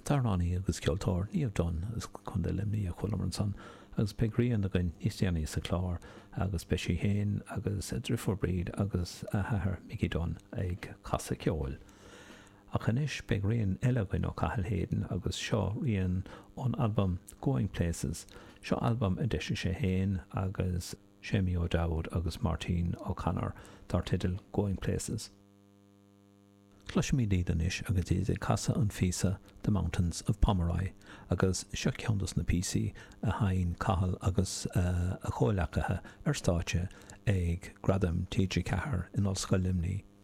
Darnánaí agus ceoltóir níomh don is chun de limnaí a chulam an san, agus pegríon a gin níos déanaí sa chlár agus beisi héin agus drifur bríd agus a hathair migi don ag casa ceol. A chanis pegríon eile gin ó Cathal Héideann agus seo rion ón album Going Places, seo album a deisi sé héin agus Sémi O'Dowd agus Martin O'Connor tar tidal Going Places. Cluisiimi dídanis agus is casa an fisa The Mountains of Pomeroy agus seo ceandas na PC a hain Cathal agus a chóilachathe ar stáite ag gradam TG Cahar in Ollscoil Limní